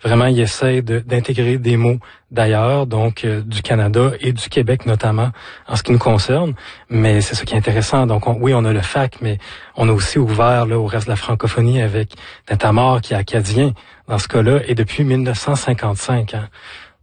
vraiment, il essaie d'intégrer des mots d'ailleurs, donc du Canada et du Québec notamment, en ce qui nous concerne. Mais c'est ça qui est intéressant. Donc, on a le FAC, mais on a aussi ouvert là, au reste de la francophonie avec Tintamarre, qui est acadien dans ce cas-là, et depuis 1955. Hein.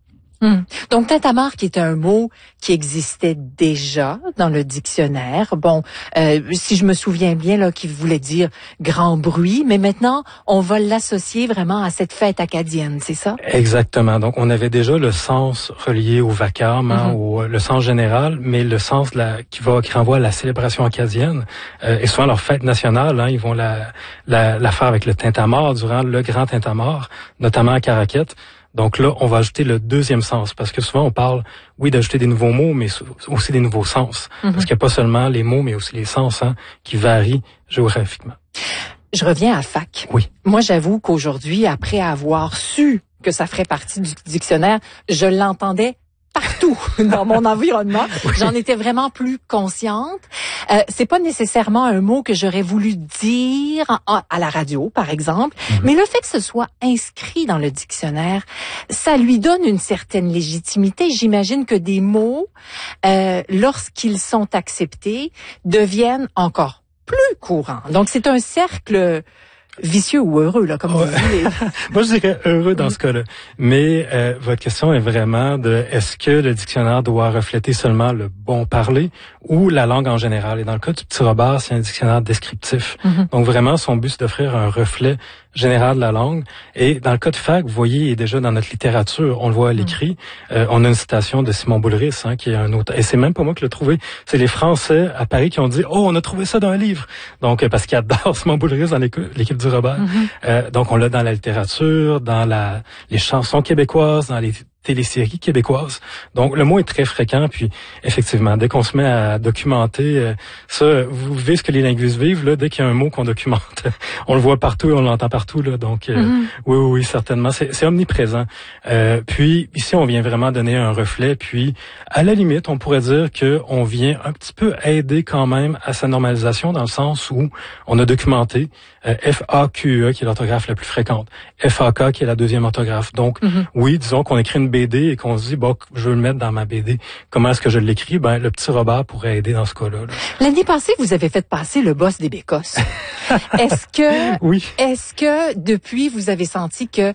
Donc, tintamarre, qui est un mot qui existait déjà dans le dictionnaire. Bon, si je me souviens bien, là, qui voulait dire grand bruit, mais maintenant, on va l'associer vraiment à cette fête acadienne, c'est ça? Exactement. Donc, on avait déjà le sens relié au vacarme, hein, le sens général, mais le sens qui renvoie à la célébration acadienne. Et souvent, leur fête nationale, hein, ils vont la faire avec le tintamarre durant le grand tintamarre, notamment à Caraquette. Donc là, on va ajouter le deuxième sens, parce que souvent on parle, oui, d'ajouter des nouveaux mots, mais aussi des nouveaux sens. Parce qu'il n'y a pas seulement les mots, mais aussi les sens, hein, qui varient géographiquement. Je reviens à FAC. Oui. Moi, j'avoue qu'aujourd'hui, après avoir su que ça ferait partie du dictionnaire, je l'entendais partout dans mon environnement. Oui. J'en étais vraiment plus consciente. C'est pas nécessairement un mot que j'aurais voulu dire à la radio, par exemple, mais le fait que ce soit inscrit dans le dictionnaire, ça lui donne une certaine légitimité. J'imagine que des mots, lorsqu'ils sont acceptés, deviennent encore plus courants. Donc, c'est un cercle vicieux ou heureux, là, comme vous dites. Moi, je dirais heureux dans ce cas-là. Mais votre question est vraiment de est-ce que le dictionnaire doit refléter seulement le bon parler ou la langue en général? Et dans le cas du Petit Robert, c'est un dictionnaire descriptif. Donc vraiment, son but, c'est d'offrir un reflet général de la langue. Et dans le cas de FAC, vous voyez, il est déjà dans notre littérature, on le voit à l'écrit. On a une citation de Simon Boulris, hein, qui est un auteur. Et c'est même pas moi qui l'ai trouvé. C'est les Français à Paris qui ont dit « Oh, on a trouvé ça dans un livre! » Donc, parce qu'ils adorent Simon Boulris dans l'équipe du Robert. Donc, on l'a dans la littérature, dans les chansons québécoises, dans les téléséries québécoises. Donc, le mot est très fréquent. Puis, effectivement, dès qu'on se met à documenter ça, vous vivez ce que les linguistes vivent, là, dès qu'il y a un mot qu'on documente. On le voit partout et on l'entend partout, là. Donc, oui, certainement. C'est omniprésent. Puis, ici, on vient vraiment donner un reflet. Puis, à la limite, on pourrait dire que on vient un petit peu aider quand même à sa normalisation, dans le sens où on a documenté F-A-Q-E, qui est l'orthographe la plus fréquente. F-A-K, qui est la deuxième orthographe. Donc, oui, disons qu'on écrit une BD et qu'on se dit, bon, je veux le mettre dans ma BD. Comment est-ce que je l'écris? Ben, le Petit Robert pourrait aider dans ce cas-là. Là. L'année passée, vous avez fait passer le boss des Bécosses. Est-ce que depuis, vous avez senti que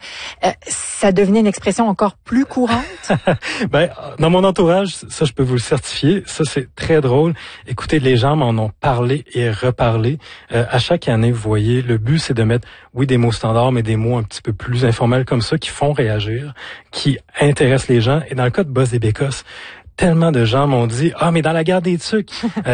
ça devenait une expression encore plus courante? Ben, dans mon entourage, ça, je peux vous le certifier. Ça, c'est très drôle. Écoutez, les gens m'en ont parlé et reparlé. À chaque année, vous voyez, le but, c'est de mettre, oui, des mots standards, mais des mots un petit peu plus informels comme ça, qui font réagir, qui intéressent les gens. Et dans le cas de Boss des Bécosses, tellement de gens m'ont dit « Ah, mais dans la guerre des Tucs! »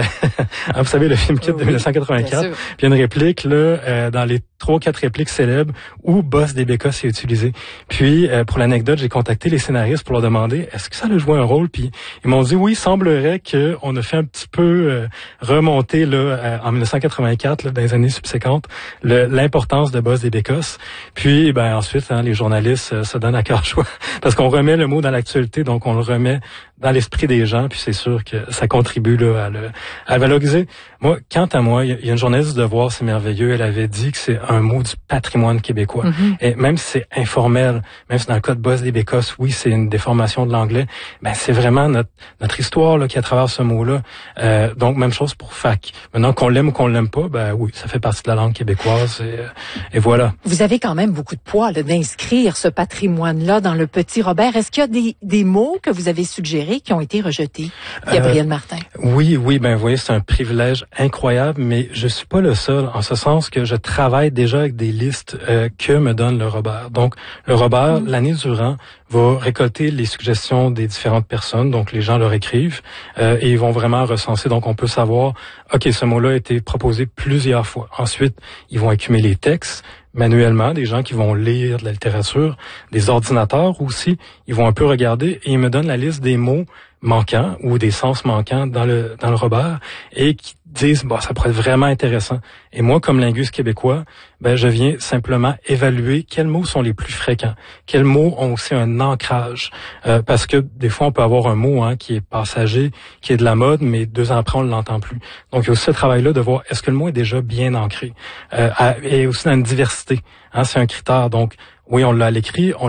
Vous savez, le film Kit de 1984. Puis il y a une réplique, là, dans les 3-4 répliques célèbres où Boss des Bécosses est utilisé. Puis, pour l'anecdote, j'ai contacté les scénaristes pour leur demander « Est-ce que ça a joué un rôle? » Puis ils m'ont dit « Oui, il semblerait qu'on a fait un petit peu remonter, là, en 1984, là, dans les années subséquentes, l'importance de Boss des Bécosses. » Puis, ben ensuite, hein, les journalistes se donnent à cœur joie parce qu'on remet le mot dans l'actualité, donc on le remet dans l'esprit des gens, puis c'est sûr que ça contribue là à valoriser. Moi, quant à moi, il y a une journaliste du Devoir, c'est merveilleux, elle avait dit que c'est un mot du patrimoine québécois. Et même si c'est informel, même si dans le cas de Boss des Bécosses, oui, c'est une déformation de l'anglais, ben c'est vraiment notre histoire là qui est à travers ce mot-là. Donc, même chose pour FAC. Maintenant, qu'on l'aime ou qu'on l'aime pas, ben oui, ça fait partie de la langue québécoise et voilà. Vous avez quand même beaucoup de poids là, d'inscrire ce patrimoine-là dans le Petit Robert. Est-ce qu'il y a des mots que vous avez suggérés qui ont été rejetés, Gabriel Martin? Oui, ben vous voyez, c'est un privilège incroyable, mais je suis pas le seul, en ce sens que je travaille déjà avec des listes que me donne le Robert. Donc, le Robert, l'année durant, va récolter les suggestions des différentes personnes, donc les gens leur écrivent, et ils vont vraiment recenser, donc on peut savoir, OK, ce mot-là a été proposé plusieurs fois. Ensuite, ils vont accumuler les textes, manuellement, des gens qui vont lire de la littérature, des ordinateurs aussi, ils vont un peu regarder et ils me donnent la liste des mots manquants ou des sens manquants dans le Robert et qui disent ça pourrait être vraiment intéressant. Et moi, comme linguiste québécois, je viens simplement évaluer quels mots sont les plus fréquents, quels mots ont aussi un ancrage, parce que des fois on peut avoir un mot qui est passager, qui est de la mode, mais 2 ans après on ne l'entend plus. Donc il y a aussi ce travail-là de voir est-ce que le mot est déjà bien ancré, et aussi dans une diversité. C'est un critère. Donc oui, on l'a à l'écrit.